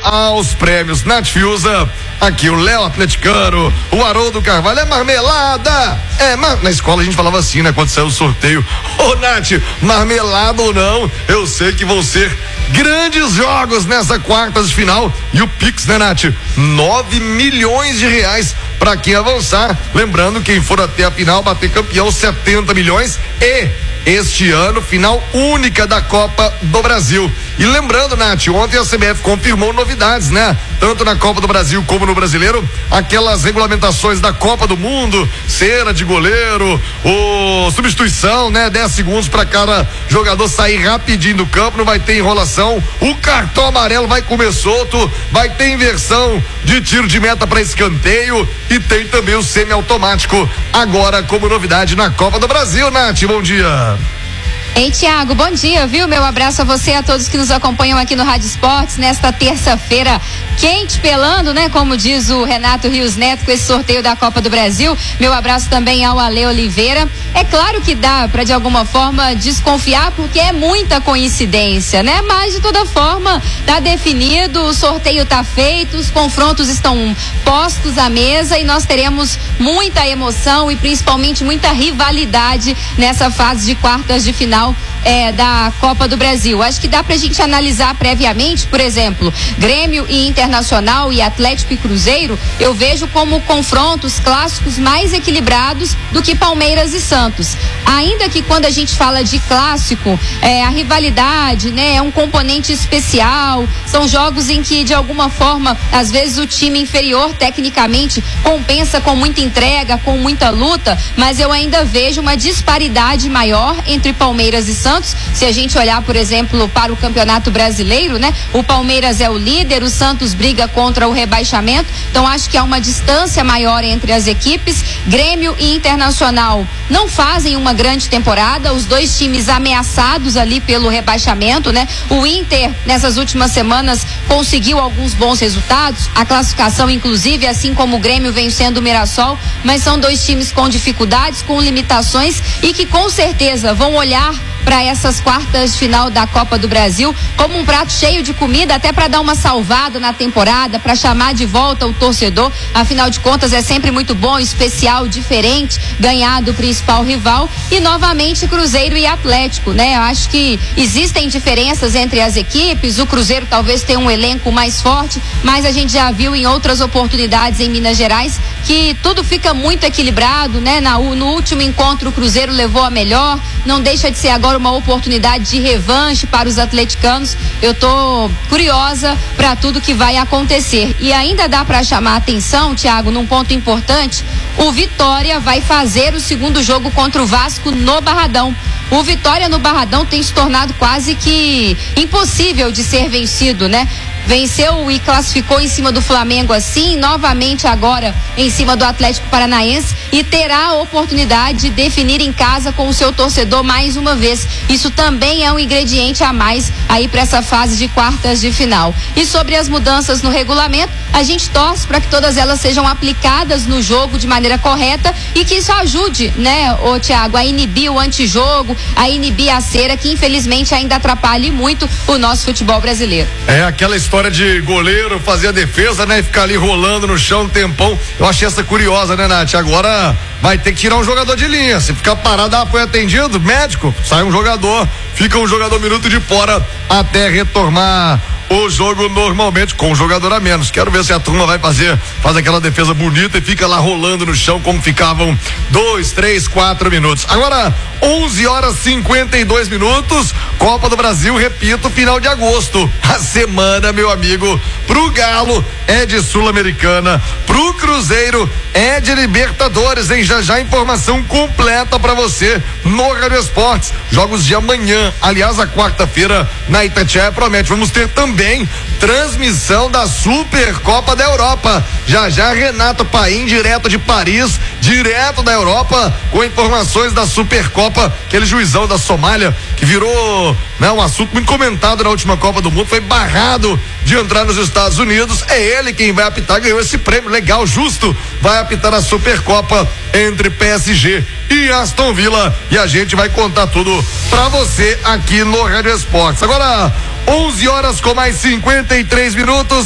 aos prêmios. Nath Fiuza, aqui o Léo Atleticano, o Haroldo Carvalho, é marmelada. Na escola a gente falava assim, né? Quando saiu o sorteio. Ô, Nath, marmelada ou não, eu sei que vão ser grandes jogos nessa quartas de final. E o Pix, né, Nath? 9 milhões de reais para quem avançar. Lembrando, quem for até a final, bater campeão, 70 milhões. E este ano, final única da Copa do Brasil. E lembrando, Nath, ontem a CBF confirmou novidades, né? Tanto na Copa do Brasil como no Brasileiro, aquelas regulamentações da Copa do Mundo, cera de goleiro, substituição, né? 10 segundos para cada jogador sair rapidinho do campo, não vai ter enrolação, o cartão amarelo vai comer solto, vai ter inversão de tiro de meta para escanteio e tem também o semiautomático agora como novidade na Copa do Brasil. Nath, bom dia. Ei, Thiago, bom dia, viu? Meu abraço a você e a todos que nos acompanham aqui no Rádio Esportes nesta terça-feira quente, pelando, né? Como diz o Renato Rios Neto com esse sorteio da Copa do Brasil. Meu abraço também ao Ale Oliveira. É claro que dá para de alguma forma desconfiar porque é muita coincidência, né? Mas de toda forma tá definido, o sorteio tá feito, os confrontos estão postos à mesa e nós teremos muita emoção e principalmente muita rivalidade nessa fase de quartas de final da Copa do Brasil. Acho que dá pra gente analisar previamente, por exemplo, Grêmio e Internacional e Atlético e Cruzeiro, eu vejo como confrontos clássicos mais equilibrados do que Palmeiras e Santos. Ainda que quando a gente fala de clássico, a rivalidade, né, é um componente especial, são jogos em que de alguma forma, às vezes o time inferior tecnicamente compensa com muita entrega, com muita luta, mas eu ainda vejo uma disparidade maior entre Palmeiras e Santos. Se a gente olhar, por exemplo, para o Campeonato Brasileiro, né? O Palmeiras é o líder, o Santos briga contra o rebaixamento, então acho que há uma distância maior entre as equipes. Grêmio e Internacional não fazem uma grande temporada, os dois times ameaçados ali pelo rebaixamento, né? O Inter, nessas últimas semanas, conseguiu alguns bons resultados, a classificação inclusive, assim como o Grêmio vencendo o Mirassol, mas são dois times com dificuldades, com limitações e que com certeza vão olhar para essas quartas de final da Copa do Brasil como um prato cheio de comida, até para dar uma salvada na temporada, para chamar de volta o torcedor. Afinal de contas é sempre muito bom, especial, diferente, ganhar do principal rival. E novamente Cruzeiro e Atlético, né? Eu acho que existem diferenças entre as equipes, o Cruzeiro talvez tenha um elenco mais forte, mas a gente já viu em outras oportunidades em Minas Gerais que tudo fica muito equilibrado, né? No último encontro o Cruzeiro levou a melhor, não deixa de ser agora uma oportunidade de revanche para os atleticanos. Eu tô curiosa para tudo que vai acontecer. E ainda dá para chamar a atenção, Thiago, num ponto importante, o Vitória vai fazer o segundo jogo contra o Vasco no Barradão. O Vitória no Barradão tem se tornado quase que impossível de ser vencido, né? Venceu e classificou em cima do Flamengo assim, novamente agora em cima do Atlético Paranaense e terá a oportunidade de definir em casa com o seu torcedor mais uma vez. Isso também é um ingrediente a mais aí para essa fase de quartas de final. E sobre as mudanças no regulamento, a gente torce para que todas elas sejam aplicadas no jogo de maneira correta e que isso ajude, né, ô Thiago, a inibir o antijogo, a inibir a cera que infelizmente ainda atrapalha muito o nosso futebol brasileiro. É aquela história de goleiro fazer a defesa, né? E ficar ali rolando no chão um tempão. Eu achei essa curiosa, né, Nath? Agora vai ter que tirar um jogador de linha. Se ficar parado, foi atendido, médico, sai um jogador, fica um jogador minuto de fora até retomar o jogo normalmente com um jogador a menos. Quero ver se a turma faz aquela defesa bonita e fica lá rolando no chão como ficavam 2, 3, 4 minutos. Agora 11h52, Copa do Brasil, repito, final de agosto. A semana, meu amigo, pro Galo é de Sul-Americana, pro Cruzeiro é de Libertadores, hein? Já informação completa pra você no Rádio Esportes. Jogos de amanhã, aliás, a quarta-feira na Itatiaia promete. Vamos ter também transmissão da Supercopa da Europa. Já Renato Paim, direto de Paris, direto da Europa, com informações da Supercopa, aquele juizão da Somália que virou, né, um assunto muito comentado na última Copa do Mundo, foi barrado de entrar nos Estados Unidos. É ele quem vai apitar, ganhou esse prêmio legal, justo, vai apitar a Supercopa entre PSG e Aston Villa, e a gente vai contar tudo pra você aqui no Rádio Esportes. Agora 11h com mais 53 minutos.